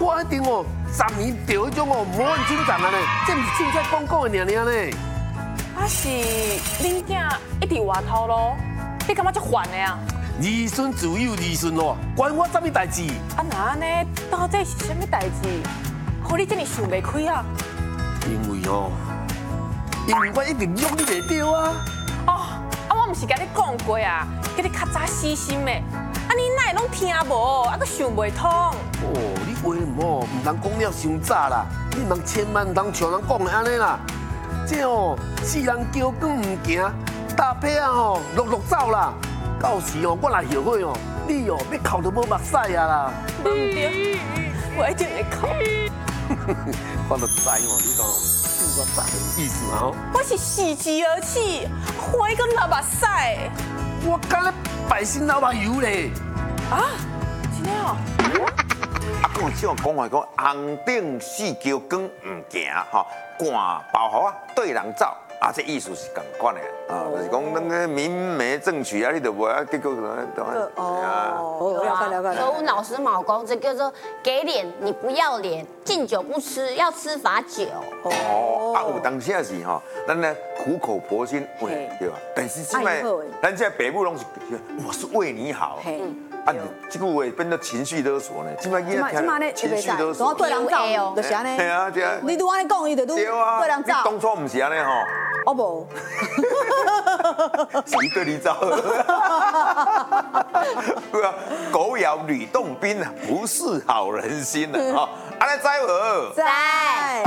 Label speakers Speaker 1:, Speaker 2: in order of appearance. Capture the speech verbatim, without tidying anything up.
Speaker 1: 我一定哦，十年钓迄种哦无人进站啊呢，这毋是凊彩讲讲的尔尔呢。
Speaker 2: 啊是恁囝一直外头咯，你感觉足烦的啊？
Speaker 1: 儿孙自有儿孙咯，关我什么代志？
Speaker 2: 啊那安尼到底是啥物代志？互你这么想袂开啊？
Speaker 1: 因为哦，因为我一直约你袂到啊。
Speaker 2: 哦，啊我毋是甲你讲过啊，叫你较早死心的。啊你哪会拢听无，啊搁想袂通。
Speaker 1: 哦，你话唔好，唔通讲了伤早啦，你唔通千万唔通像人讲的安尼啦。这哦，世人叫光唔行，搭配啊吼，陆陆走啦。到时哦，我来后悔哦，你哦要哭到无目屎啊啦。
Speaker 2: 唔对，我一定会哭。
Speaker 1: 我都知哦，你讲对我咋个意思啊？
Speaker 2: 我是喜极而泣，花一个流目屎。
Speaker 1: 我干咧百姓老目油咧。
Speaker 2: 啊，真的哦。
Speaker 3: 啊，讲笑讲话讲，红顶四桥光唔行吼，赶包袱啊对人走。啊，这意思是共款的啊，就是讲那个明媒正娶啊，你都无啊，结果
Speaker 4: 哦，我了解了解。
Speaker 5: 所以老师毛公这叫做给脸你不要脸，敬酒不吃，要吃罚酒。
Speaker 3: 哦，啊有当时也是吼，咱呢苦口婆心喂，对吧？但是现在咱现在北部拢是，我是为你好。啊，这句话变到情绪勒索呢，今麦囡仔听情绪勒索，
Speaker 4: 对人走，就是安尼。
Speaker 3: 系啊，对啊。
Speaker 4: 你拄安尼讲，伊就愈对人走。
Speaker 3: 你当初唔是安尼吼？
Speaker 4: 我无。
Speaker 3: 是对你走。对啊，狗咬吕洞宾啊，不是好人心啊！啊，安尼知无？
Speaker 4: 在。